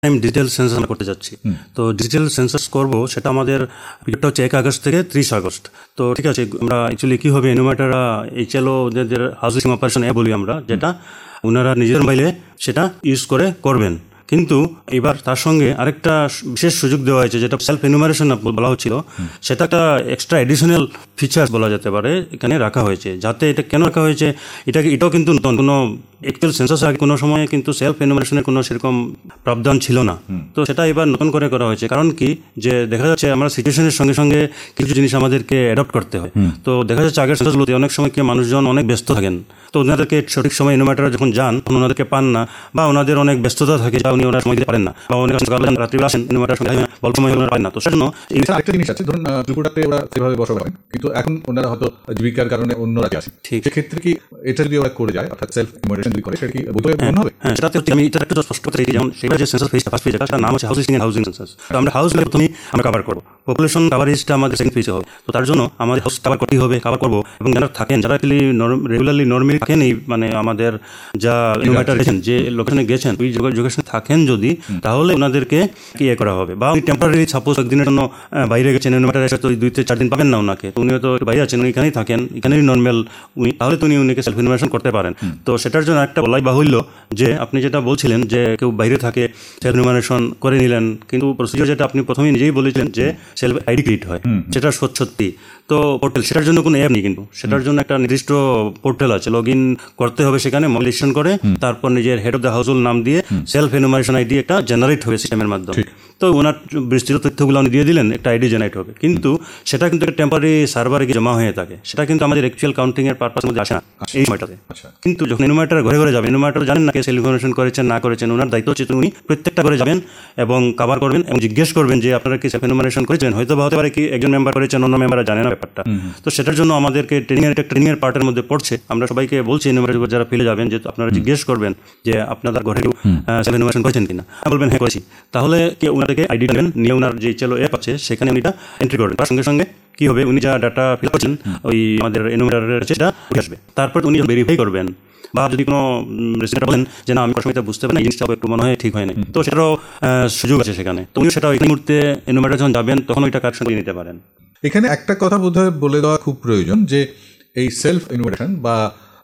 Time digital census আমরা করতে যাচ্ছি। তো ডিজিটাল সেন্সাস করব, সেটা আমাদের পিরিয়ডটা হচ্ছে 1 আগস্ট থেকে 30 আগস্ট। তো ঠিক আছে, আমরা অ্যাকচুয়ালি কী হবে, এনুমারেটররা HLO ওদের হাউজিং অপারেশন বলি আমরা, যেটা ওনারা নিজের মোবাইলে সেটা ইউজ করে করবেন। কিন্তু এবার তার সঙ্গে আরেকটা বিশেষ সুযোগ দেওয়া হয়েছে, যেটা সেলফ এনুমারেশন বলা হচ্ছিল, সেটা একটা এক্সট্রা এডিশনাল ফিচার্স বলা যেতে পারে এখানে রাখা হয়েছে। যাতে এটা কেন রাখা হয়েছে, এটাও কিন্তু নতুন, কোনো অ্যাকচুয়াল সেন্সাস আগে কোনো সময় কিন্তু সেলফ এনুমারেশনের কোনো সেরকম প্রাবধান ছিল না। তো সেটা এবার নতুন করে করা হয়েছে। কারণ কি, যে দেখা যাচ্ছে আমরা সিচুয়েশনের সঙ্গে সঙ্গে কিছু জিনিস আমাদেরকে অ্যাডপ্ট করতে হয়। তো দেখা যাচ্ছে আগের সেন্সাসগুলোতে অনেক সময় কি মানুষজন অনেক ব্যস্ত থাকেন, তো ওনাদেরকে সঠিক সময় এনুমারেটর যখন যান তখন ওনাদেরকে পান না, বা ওনাদের অনেক ব্যস্ততা থাকে, যা উনি ওনার সময় দিতে পারেন না, বা অনেক রাত্রি আসেন এনুমারেটর সঙ্গে অল্প সময় ওনারা পারেন না। তো সেজন্য একটা জিনিস আছে, ধরুন ত্রিপুরাতে ওরা সেভাবে বসবাস করেন, কিন্তু এখন ওনারা হয়তো জীবিকার কারণে অন্য রাজ্যে আসেন। ঠিক সেক্ষেত্রে কি এটা যদি ওরা করে যায়, অর্থাৎ সেলফ এনুমারেশন যদি করে, সেটা কি বলতে হবে? হ্যাঁ, সেটাতে আমি এটা একটু স্পষ্ট করতে চাই। যেমন সেটা যে সেন্সাস ফেজটা, ফার্স্ট ফেজ, তার নাম হচ্ছে হাউজিং এন্ড হাউজিং সেন্সাস। তো আমরা হাউস প্রথমেই আমরা কভার করবো, পপুলেশন কভারেজটা আমাদের সেকেন্ড ফেজে হবে। তো তার জন্য আমাদের হাউস কভার করতেই হবে, কভার করবো। এবং যারা থাকেন, যারা রেগুলারলি নর্মালি থাকেন এই মানে আমাদের যা এনুমারেটর গেছেন, যে লোকেশনে গেছেন, ওই লোকেশনে থাকেন যদি, তাহলে ওনাদেরকে ইয়ে করা হবে। বা উনি টেম্পোরারি সাপোজ একদিনের জন্য বাইরে গেছেন, এনুমারেটর এসে তো 2-4 দিন পাবেন না ওনাকে, তো উনিও তো বাইরে আছেন, উনি এখানেই থাকেন, এখানেই নর্মাল উনি, তাহলে তো উনিকে সেলফ এনুমারেশন করতে পারেন। তো সেটার জন্য একটা বলাই বাহুল্য যে আপনি যেটা বলছিলেন যে কেউ বাইরে থাকে সেলফ এনুমারেশন করে নিলেন, কিন্তু প্রসিডিওর যেটা আপনি প্রথমেই নিজেই বলেছিলেন যে সেলফ আইডি ক্রিয়েট হয়, সেটা সত্যি। তো পোর্টাল, সেটার জন্য কোনো অ্যাপ নেই, কিন্তু সেটার জন্য একটা নির্দিষ্ট পোর্টাল আছে, লগ ইন করতে হবে সেখানে, মোবাইলেশন করে তারপর নিজের head of the house hold নাম দিয়ে সেলফ এনুমারেশন আইডি একটা জেনারেট হবে সিস্টেমের মাধ্যমে। তো ওনার বিস্তৃত তথ্যগুলো উনি দিয়ে দিলেন, একটা আইডি জেনারেট হবে। কিন্তু সেটা কিন্তু একটা টেম্পোরারি সার্ভারে গিয়ে জমা হয়ে থাকে, সেটা কিন্তু আমাদের অ্যাকচুয়াল কাউন্টিং এর পারপাসের মধ্যে আসে না এই সময়টাতে। কিন্তু যখন এনুমারেটর ঘরে ঘরে যাবেন, এনুমারেটর জানেন না কে সেলফ এনুমারেশন করেছেন না করেছেন, ওনার দায়িত্ব হচ্ছে উনি প্রত্যেকটা করে যাবেন এবং কভার করবেন এবং জিজ্ঞেস করবেন যে আপনারা কি সেলফ এনুমারেশন করেছেন। হয়তো বা হতে পারে কি একজন মেম্বার করেছেন, অন্য মেম্বাররা জানে না ব্যাপারটা। তো সেটার জন্য আমাদেরকে ট্রেনিং এর পার্টের মধ্যে পড়ছে। আমরা সবাইকে বলছি এনুমারেটর যারা ফিরে যাবেন, যে আপনারা জিজ্ঞেস করবেন যে আপনাদের ঘরে সেলফ এনুমারেশন করেছেন কিনা। বলবেন হ্যাঁ করেছি, তাহলে কি ওনাদেরকে আইডি নেবেন, নিয়ে ওনার যে HLO অ্যাপ আছে সেখানে উনি এন্ট্রি করবেন। তার সঙ্গে সঙ্গে কি হবে, উনি যা ডাটা ফিল করছেন ওই আমাদের এনুমারেটরের সেটা আসবে। তারপর উনি ভেরিফাই করবেন, বা যদি কোনো রেসিডেন্ট বলেন যে না আমি কোনো সময় বুঝতে পারি না, এই জিনিসটা একটু মনে হয় ঠিক হয় না, তো সেটারও সুযোগ আছে সেখানে। তো উনি সেটা ওই মুহূর্তে এনুমারেটর যখন যাবেন তখন ওইটা কারেকশন করে নিতে পারেন। এখানে একটা কথা বোধহয় বলে দেওয়া খুব প্রয়োজন, যে এই সেলফ এনুমারেশন বা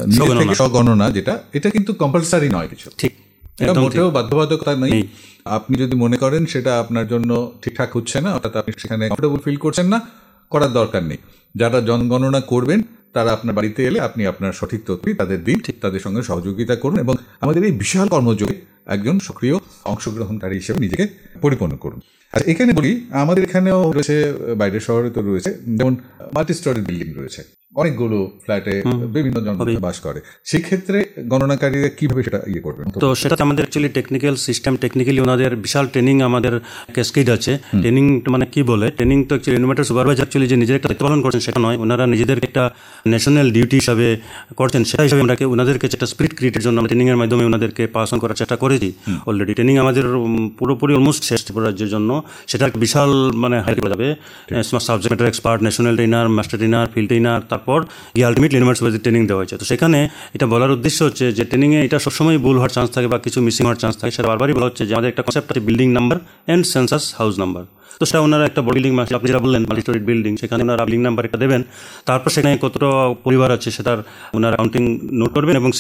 স্বগণনা যেটা, এটা কিন্তু কম্পালসারি নয় কিছু। ঠিক, এটা মোটেও বাধ্যবাধকতা নেই। আপনি যদি মনে করেন সেটা আপনার জন্য ঠিকঠাক হচ্ছে না, অর্থাৎ আপনি সেখানে কমফোর্টেবল ফিল করছেন না, করার দরকার নেই। যারা জনগণনা করবেন তারা আপনার বাড়িতে এলে আপনি আপনার সঠিক তথ্যই তাদের দিন, ঠিক তাদের সঙ্গে সহযোগিতা করুন এবং আমাদের এই বিশাল কর্মযোগে একজন সক্রিয় অংশগ্রহণকারী হিসেবে নিজেকে পরিপূর্ণ করুন। আর এখানে বলি, আমাদের এখানেও রয়েছে, বাইরের শহরে তো রয়েছে, যেমন মাল্টি স্টোরি বিল্ডিং রয়েছে, অনেকগুলো ফ্ল্যাটে বিভিন্ন জন বাস করে। সেই ক্ষেত্রে গণনাকারীরা কিভাবে সেটা ইয়ে করবেন? তো সেটাতে আমাদের অ্যাকচুয়ালি টেকনিক্যাল সিস্টেম, টেকনিক্যালি ওনাদের বিশাল ট্রেনিং, আমাদের ক্যাসকেড আছে। ট্রেনিং মানে কি বলে, ট্রেনিং তো অ্যাকচুয়ালি এনুমারেটর সুপারভাইজার অ্যাকচুয়ালি যে নিজের একটা দায়িত্ব পালন করছেন সেটা নয়, ওনারা নিজেদের একটা ন্যাশনাল ডিউটি হিসাবে করছেন। সেটা হিসাবে আমরা ওনাদেরকে একটা স্পিরিট ক্রিয়েটের জন্য আমরা ট্রেনিংয়ের মাধ্যমে ওনাদেরকে পাস অন করার চেষ্টা করেছি অলরেডি। ট্রেনিং আমাদের পুরোপুরি অলমোস্ট শেষ রাজ্যের জন্য। সেটা একটা বিশাল মানে হাই করা যাবে, subject matter expert, national trainer, master trainer, field trainer, তারপর আলটিমেটলি ইউনিভার্সিটি ট্রেনিং দেওয়া হয়েছে। তো সেখানে এটা বলার উদ্দেশ্য হচ্ছে যে ট্রেনিংয়ে এটা সবসময় ভুল হওয়ার চান্স থাকে বা কিছু মিসিং হওয়ার চান্স থাকে। সেটা বারবারই বলা হচ্ছে যে আমাদের একটা কনসেপ্ট আছে building number and census house number. তো সেটা ওনারা একটা বিল্ডিং, আপনি যেটা বললেন মাল্টি স্টোরি বিল্ডিং, সেখানে ওনারা বিল্ডিং নাম্বার একটা দেবেন, তারপর সেখানে কতটা পরিবার আছে সেটার ওনারা কাউন্টিং নোট করবেন এবং